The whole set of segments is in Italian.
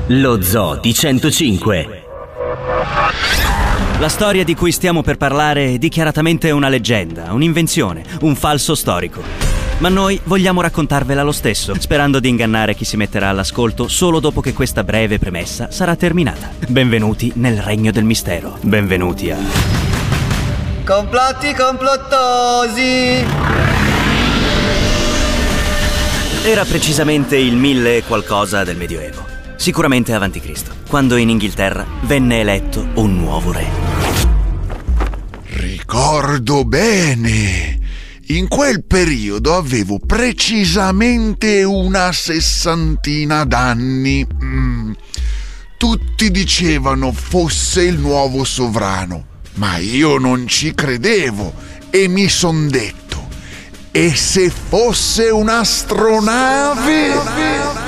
Lo Zoo di 105. La storia di cui stiamo per parlare è dichiaratamente una leggenda, un'invenzione, un falso storico. Ma noi vogliamo raccontarvela lo stesso, sperando di ingannare chi si metterà all'ascolto solo dopo che questa breve premessa sarà terminata. Benvenuti nel regno del mistero. Benvenuti a... Complotti complottosi! Era precisamente il 1000 e qualcosa del Medioevo. Sicuramente avanti Cristo, quando in Inghilterra venne eletto un nuovo re. Ricordo bene. In quel periodo avevo precisamente una 60 d'anni. Tutti dicevano fosse il nuovo sovrano, ma io non ci credevo e mi son detto: e se fosse un'astronave?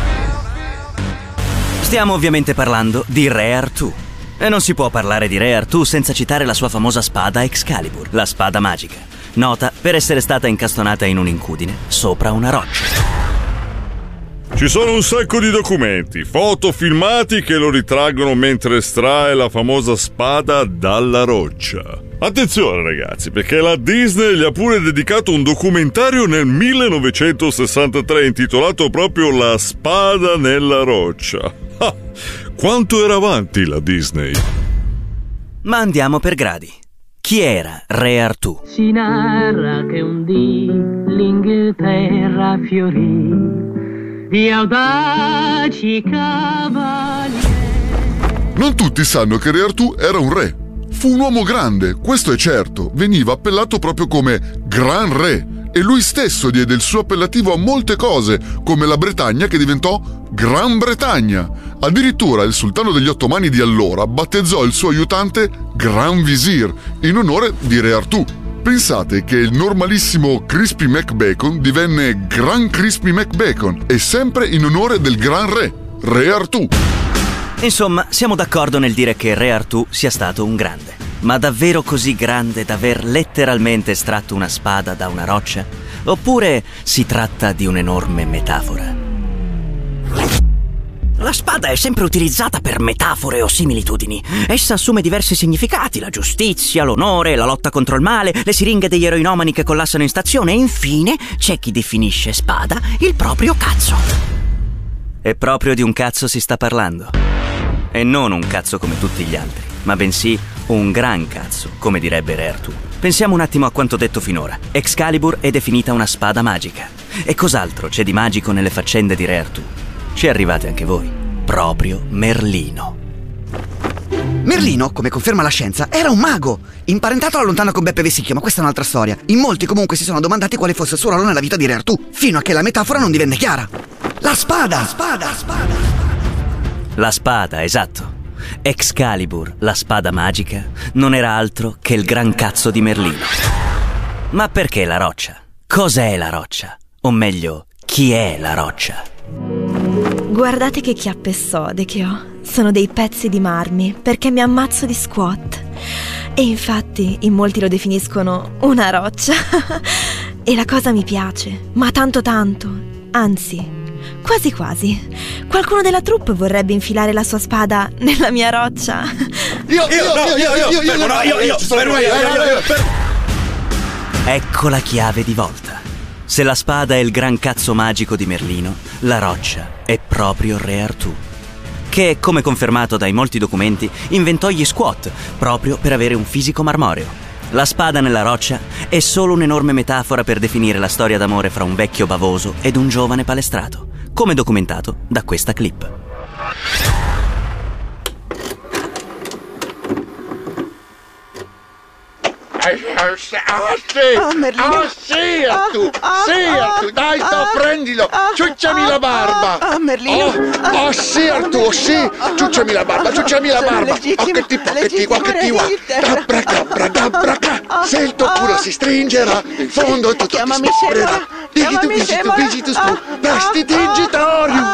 Stiamo ovviamente parlando di Re Artù. E non si può parlare di Re Artù senza citare la sua famosa spada Excalibur, la spada magica, nota per essere stata incastonata in un'incudine sopra una roccia. Ci sono un sacco di documenti, foto, filmati che lo ritraggono mentre estrae la famosa spada dalla roccia. Attenzione ragazzi, perché la Disney gli ha pure dedicato un documentario nel 1963 intitolato proprio La spada nella roccia. Ah, quanto era avanti la Disney? Ma andiamo per gradi. Chi era Re Artù? Si narra che un dì l'Inghilterra fiorì di audaci cavalieri. Non tutti sanno che Re Artù era un re. Fu un uomo grande, questo è certo. Veniva appellato proprio come Gran Re e lui stesso diede il suo appellativo a molte cose, come la Bretagna che diventò Gran Bretagna. Addirittura il sultano degli Ottomani di allora battezzò il suo aiutante Gran Visir in onore di Re Artù. Pensate che il normalissimo Crispy McBacon divenne Gran Crispy McBacon e sempre in onore del Gran Re, Re Artù. Insomma, siamo d'accordo nel dire che Re Artù sia stato un grande. Ma davvero così grande da aver letteralmente estratto una spada da una roccia? Oppure si tratta di un'enorme metafora? La spada è sempre utilizzata per metafore o similitudini. Essa assume diversi significati: la giustizia, l'onore, la lotta contro il male, le siringhe degli eroinomani che collassano in stazione e infine c'è chi definisce spada il proprio cazzo. E proprio di un cazzo si sta parlando. E non un cazzo come tutti gli altri, ma bensì un gran cazzo, come direbbe Re Artù. Pensiamo un attimo a quanto detto finora. Excalibur è definita una spada magica. E cos'altro c'è di magico nelle faccende di Re Artù? Ci arrivate anche voi. Proprio Merlino. Merlino, come conferma la scienza, era un mago, imparentato alla lontana con Beppe Vessicchio, ma questa è un'altra storia. In molti comunque si sono domandati quale fosse il suo ruolo nella vita di Re Artù, fino a che la metafora non divenne chiara. La spada! La spada, esatto. Excalibur, la spada magica, non era altro che il gran cazzo di Merlino. Ma perché la roccia? Cos'è la roccia? O meglio, chi è la roccia? Guardate che chiappe sode che ho. Sono dei pezzi di marmi, perché mi ammazzo di squat. E infatti in molti lo definiscono una roccia. E la cosa mi piace, ma tanto, anzi... quasi quasi. Qualcuno della troupe vorrebbe infilare la sua spada nella mia roccia. Io. Ecco la chiave di volta. Se la spada è il gran cazzo magico di Merlino, la roccia è proprio Re Artù, che, come confermato dai molti documenti, inventò gli squat proprio per avere un fisico marmoreo. La spada nella roccia è solo un'enorme metafora per definire la storia d'amore fra un vecchio bavoso ed un giovane palestrato, come documentato da questa clip. Merlino. Sì, Artù, dai, prendilo, ciucciami la barba. Merlino. Sì, Artù, sì, ciucciami la barba. Occhetti, dabra. Se il tuo culo si stringerà, in fondo tutto ti spererà. Digitu, prestidigitorium.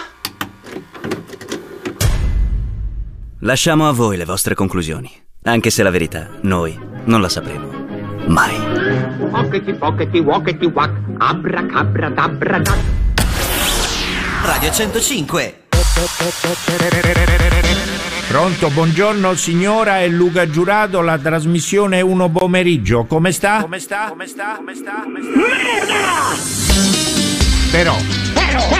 Lasciamo a voi le vostre conclusioni, anche se la verità noi non la sapremo mai. Pockety, walkety, wack, abracabra, dabra, Radio 105. Pronto, buongiorno signora, è Luca Giurato, la trasmissione è Uno Pomeriggio. Come sta? Merda! Però